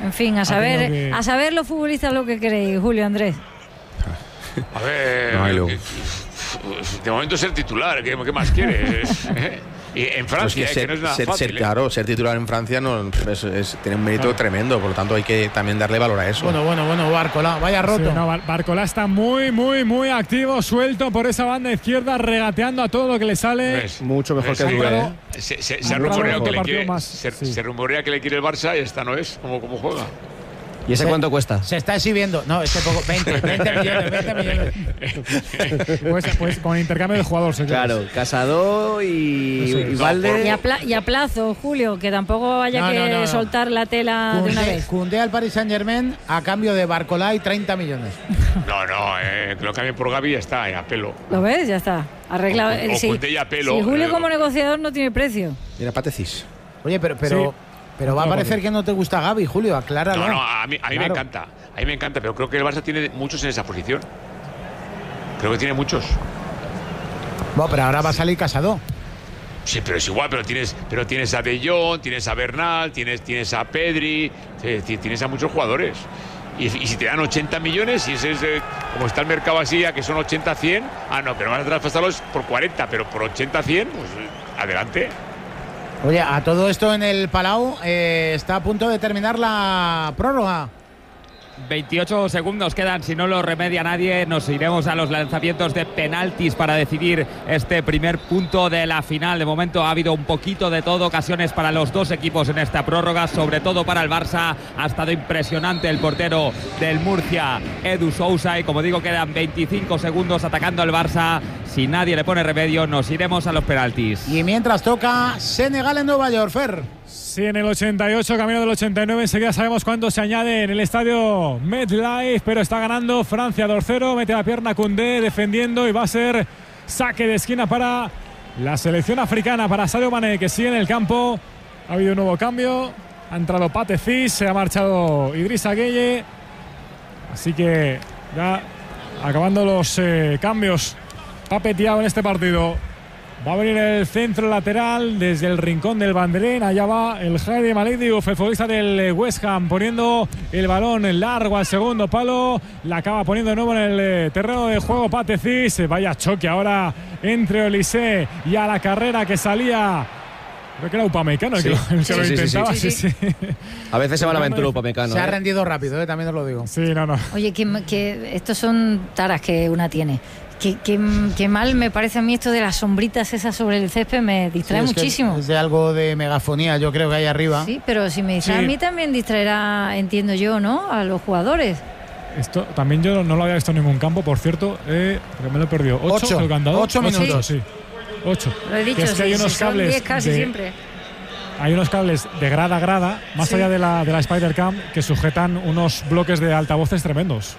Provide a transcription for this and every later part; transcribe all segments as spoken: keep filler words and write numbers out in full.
En fin, a saber, que... a saber los futbolistas lo que queréis, Julio Andrés. A ver, no, de momento ser titular, ¿qué, qué más quieres? Y en Francia, pues que ser, eh, que no es nada ser, fácil. Ser, claro, ser titular en Francia no, es, es, tiene un mérito claro. tremendo, por lo tanto hay que también darle valor a eso. Bueno, bueno, bueno, Barcola, vaya roto. Sí, no, Barcola está muy, muy, muy activo, suelto por esa banda izquierda, regateando a todo lo que le sale. ¿Ves? Mucho mejor ¿Ves? que el ¿eh? Se, se, se, rumorea que le quiere, más, se, sí. se rumorea que le quiere el Barça y esta no es como, como juega. ¿Y ese se, cuánto cuesta? Se está exhibiendo. No, este poco. veinte, veinte millones, veinte millones. Pues, pues con intercambio de jugador, se claro, Casado y, y Valde. Y a, pla, y a plazo, Julio, que tampoco haya no, que no, no, soltar la tela Koundé, de una vez. Koundé al Paris Saint-Germain a cambio de Barcola y treinta millones. No, no, eh, que lo cambien por Gavi ya está, eh, a pelo. ¿Lo ves? Ya está. Arreglado. O, o sí. Koundé y a pelo. Si Julio eh, como negociador no tiene precio. Mira, Patecis. Oye, pero... pero sí. Pero va a parecer que no te gusta Gavi, Julio, acláralo. No, no, a mí, a mí claro. me encanta. A mí me encanta, pero creo que el Barça tiene muchos en esa posición. Creo que tiene muchos. Bueno, pero ahora va a salir Casado. Sí, pero es igual, pero tienes, pero tienes a De Jong, tienes a Bernal, tienes, tienes a Pedri, tienes a muchos jugadores. Y, y si te dan ochenta millones, y ese es eh, como está el mercado así, a que son ochenta a cien, ah, no, pero van a traspasarlos por cuarenta, pero por ochenta a cien, pues adelante. Oye, a todo esto en el Palau eh, está a punto de terminar la prórroga. veintiocho segundos quedan, si no lo remedia nadie. Nos iremos a los lanzamientos de penaltis para decidir este primer punto de la final. De momento ha habido un poquito de todo, ocasiones para los dos equipos en esta prórroga, sobre todo para el Barça. Ha estado impresionante el portero del Murcia, Edu Sousa, y como digo, quedan veinticinco segundos atacando al Barça. Si nadie le pone remedio, nos iremos a los penaltis. Y mientras toca Senegal en Nueva York, Fer. Sí, en el ochenta y ocho, camino del ochenta y nueve, enseguida sabemos cuándo se añade en el estadio MetLife, pero está ganando Francia dos cero, mete la pierna Koundé defendiendo y va a ser saque de esquina para la selección africana, para Sadio Mané, que sigue en el campo. Ha habido un nuevo cambio, ha entrado Patecis, se ha marchado Idrissa Gueye, así que ya acabando los eh, cambios, Pape Thiaw en este partido. Va a venir el centro lateral desde el rincón del banderín. Allá va el Heidi Malik Diouf, el futbolista del West Ham, poniendo el balón largo al segundo palo. La acaba poniendo de nuevo en el terreno de juego Patecis. Vaya choque ahora entre Olise y a la carrera que salía. Creo que era Upamecano el sí. que, lo, el que sí, lo sí, intentaba. Sí, sí. Sí, sí. A veces se va la aventura Upamecano. Se ¿eh? ha rendido rápido, ¿eh? También os lo digo. Sí, no, no. Oye, que, que estos son taras que una tiene. Qué, qué, qué mal me parece a mí esto de las sombritas esas sobre el césped, me distrae sí, es muchísimo. Es de algo de megafonía, yo creo que hay arriba. Sí, pero si me distrae sí. a mí también distraerá, entiendo yo, ¿no? A los jugadores. Esto también yo no lo había visto en ningún campo, por cierto, eh, porque me lo he perdido. ¿Ocho? Ocho, el candado? ocho minutos. Ocho, sí. Ocho. Lo he dicho, que es que sí, hay unos sí, cables diez casi de, siempre. Hay unos cables de grada a grada, más sí. allá de la, de la Spider-Cam, que sujetan unos bloques de altavoces tremendos.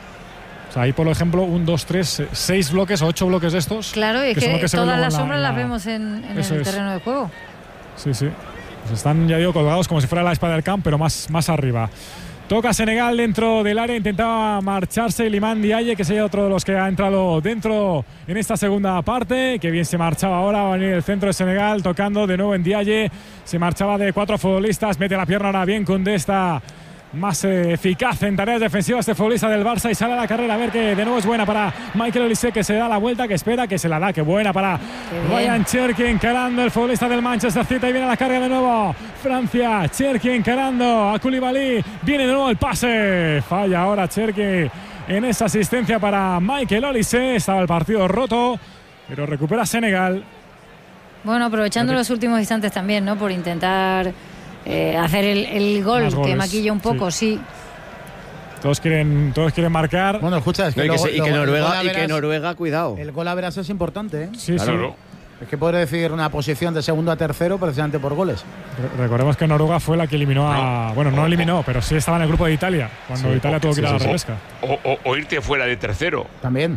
O sea, hay, por ejemplo, un, dos, tres, seis bloques o ocho bloques de estos. Claro, es que, que, que todas las sombras la, las vemos en, en el es. terreno de juego. Sí, sí. Pues están, ya digo, colgados como si fuera la Spider-Cam, pero más, más arriba. Toca Senegal dentro del área, intentaba marcharse Iliman Ndiaye, que sería otro de los que ha entrado dentro en esta segunda parte. Que bien se marchaba ahora, va a venir el centro de Senegal, tocando de nuevo en Ndiaye. Se marchaba de cuatro futbolistas, mete la pierna ahora bien Koundé, está más eh, eficaz en tareas defensivas este futbolista del Barça y sale a la carrera. A ver que de nuevo es buena para Michael Olise, que se da la vuelta, que espera, que se la da, que buena para Ryan Cherki, encarando el futbolista del Manchester City, y viene a la carga de nuevo Francia. Cherki encarando a Koulibaly, viene de nuevo el pase, falla ahora Cherki en esa asistencia para Michael Olise. Estaba el partido roto, pero recupera Senegal. Bueno, aprovechando los últimos instantes también, ¿no? Por intentar Eh, hacer el, el gol que maquilla un poco, sí. sí. Todos quieren, todos quieren marcar. Bueno, escucha, es que, no, y, luego, que se, y, que luego, Noruega, veras, y que Noruega, cuidado. El gol a veras es importante, ¿eh? Sí, claro. sí. Es que puede decidir una posición de segundo a tercero precisamente por goles. Re recordemos que Noruega fue la que eliminó a. No. Bueno, no eliminó, pero sí estaba en el grupo de Italia, cuando sí, Italia tuvo que ir a la repesca. O, o, o irte fuera de tercero. También.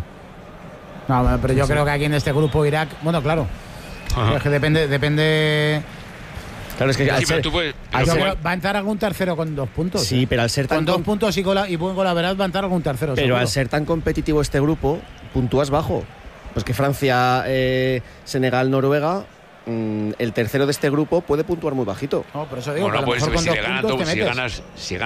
No, pero yo sí, creo sí. que aquí en este grupo Irak. Bueno, claro. Es que depende. depende Claro, es que al sí, ser, puedes, al ser, ser, va a entrar algún tercero con dos puntos. Sí, ¿eh? pero al ser tan con dos puntos y, gola, y buen gol a veras va a entrar algún tercero. Pero seguro. Al ser tan competitivo este grupo, puntúas bajo. Pues que Francia, eh, Senegal, Noruega, mmm, el tercero de este grupo puede puntuar muy bajito. No, por eso digo bueno, que a lo pues mejor con si dos le ganas, puntos te si metes. ganas, si ganas